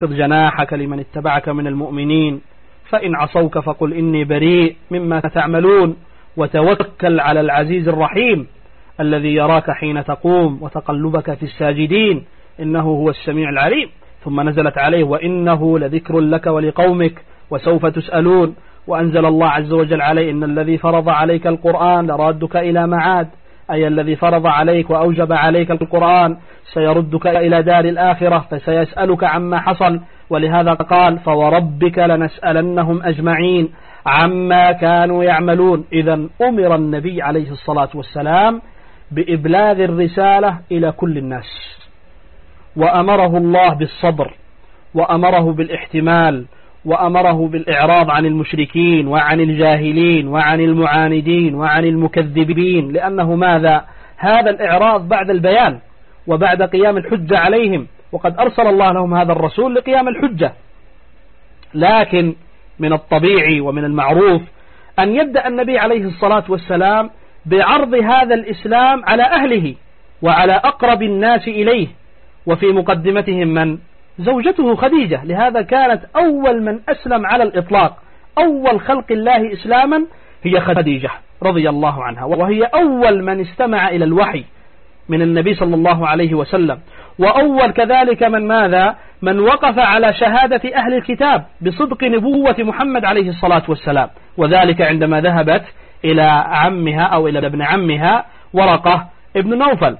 جناحك لمن اتبعك من المؤمنين فإن عصوك فقل إني بريء مما تعملون وتوكل على العزيز الرحيم الذي يراك حين تقوم وتقلبك في الساجدين إنه هو السميع العليم. ثم نزلت عليه وإنه لذكر لك ولقومك وسوف تسألون. وأنزل الله عز وجل عليه إن الذي فرض عليك القرآن لرادك إلى معاد، أي الذي فرض عليك وأوجب عليك القرآن سيردك إلى دار الآخرة فسيسألك عما حصل. ولهذا قال فوربك لنسألنهم أجمعين عما كانوا يعملون. إذن أمر النبي عليه الصلاة والسلام بإبلاغ الرسالة إلى كل الناس، وأمره الله بالصبر، وأمره بالاحتمال، وأمره بالإعراض عن المشركين وعن الجاهلين وعن المعاندين وعن المكذبين. لأنه ماذا؟ هذا الإعراض بعد البيان وبعد قيام الحجة عليهم، وقد أرسل الله لهم هذا الرسول لقيام الحجة. لكن من الطبيعي ومن المعروف أن يبدأ النبي عليه الصلاة والسلام بعرض هذا الإسلام على أهله وعلى أقرب الناس إليه، وفي مقدمتهم من؟ زوجته خديجة. لهذا كانت أول من أسلم على الإطلاق، أول خلق الله إسلاما هي خديجة رضي الله عنها، وهي أول من استمع إلى الوحي من النبي صلى الله عليه وسلم، وأول كذلك من ماذا؟ من وقف على شهادة أهل الكتاب بصدق نبوة محمد عليه الصلاة والسلام، وذلك عندما ذهبت إلى عمها أو إلى ابن عمها ورقة ابن نوفل.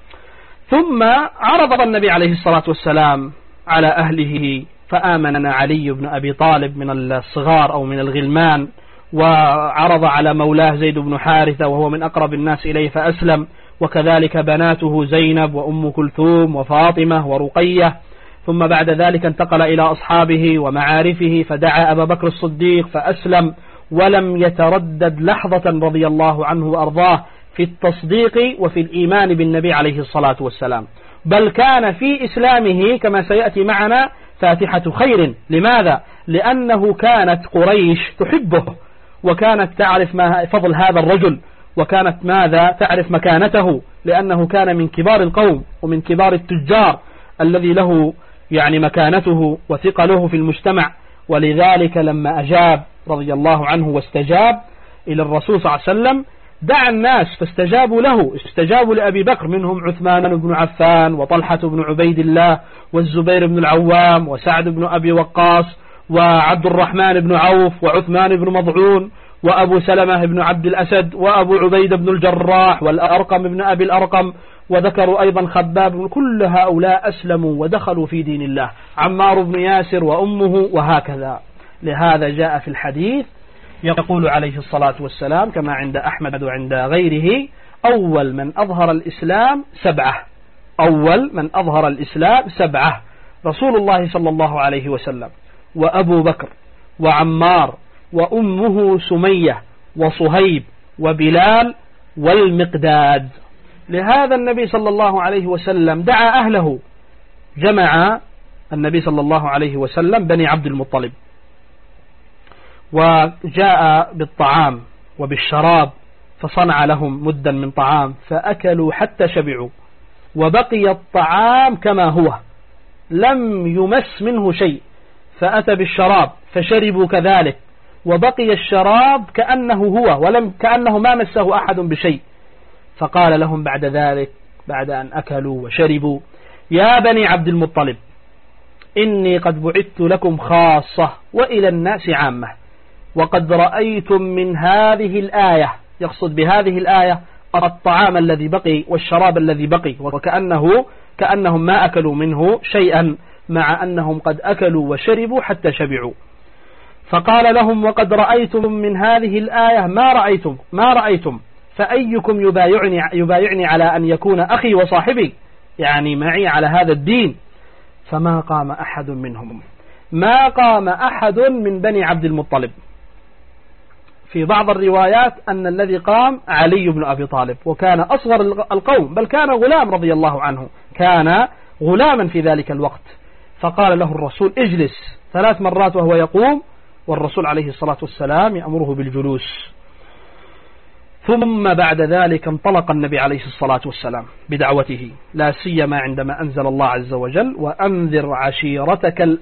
ثم عرض النبي عليه الصلاة والسلام على أهله فآمن علي بن أبي طالب من الصغار أو من الغلمان، وعرض على مولاه زيد بن حارثة وهو من أقرب الناس إليه فأسلم، وكذلك بناته زينب وأم كلثوم وفاطمة ورقية. ثم بعد ذلك انتقل إلى أصحابه ومعارفه فدعا أبا بكر الصديق فأسلم، ولم يتردد لحظة رضي الله عنه وأرضاه في التصديق وفي الإيمان بالنبي عليه الصلاة والسلام، بل كان في إسلامه كما سيأتي معنا فاتحة خير. لماذا؟ لأنه كانت قريش تحبه، وكانت تعرف ما فضل هذا الرجل، وكانت ماذا؟ تعرف مكانته، لأنه كان من كبار القوم ومن كبار التجار الذي له يعني مكانته وثقله في المجتمع. ولذلك لما أجاب رضي الله عنه واستجاب إلى الرسول صلى الله عليه وسلم دعا الناس فاستجابوا له، استجابوا لأبي بكر، منهم عثمان بن عفان وطلحة بن عبيد الله والزبير بن العوام وسعد بن أبي وقاص وعبد الرحمن بن عوف وعثمان بن مضعون وأبو سلمة بن عبد الأسد وأبو عبيد بن الجراح والأرقم بن أبي الأرقم، وذكروا أيضا خباب. كل هؤلاء أسلموا ودخلوا في دين الله، عمار بن ياسر وأمه وهكذا. لهذا جاء في الحديث يقول عليه الصلاة والسلام كما عند أحمد وعند غيره أول من أظهر الإسلام 7، أول من أظهر الإسلام 7 رسول الله صلى الله عليه وسلم وأبو بكر وعمار وأمه سمية وصهيب وبلال والمقداد. لهذا النبي صلى الله عليه وسلم دعا أهله، جمع النبي صلى الله عليه وسلم بني عبد المطلب، وجاء بالطعام وبالشراب فصنع لهم مدا من طعام فأكلوا حتى شبعوا، وبقي الطعام كما هو لم يمس منه شيء، فأتى بالشراب فشربوا كذلك، وبقي الشراب كأنه هو ولم كأنه ما مسه أحد بشيء. فقال لهم بعد ذلك بعد أن أكلوا وشربوا يا بني عبد المطلب إني قد بعثت لكم خاصة وإلى الناس عامة، وقد رأيتم من هذه الآية، يقصد بهذه الآية الطعام الذي بقي والشراب الذي بقي، كأنهم ما أكلوا منه شيئا مع أنهم قد أكلوا وشربوا حتى شبعوا. فقال لهم وقد رأيتم من هذه الآية ما رأيتم فأيكم يبايعني على أن يكون أخي وصاحبي، يعني معي على هذا الدين. فما قام أحد منهم، ما قام أحد من بني عبد المطلب. في بعض الروايات أن الذي قام علي بن أبي طالب، وكان أصغر القوم، بل كان غلام رضي الله عنه، كان غلاما في ذلك الوقت. فقال له الرسول اجلس 3 مرات وهو يقوم، والرسول عليه الصلاة والسلام يأمره بالجلوس. ثم بعد ذلك انطلق النبي عليه الصلاة والسلام بدعوته، لا سيما عندما أنزل الله عز وجل وأنذر عشيرتك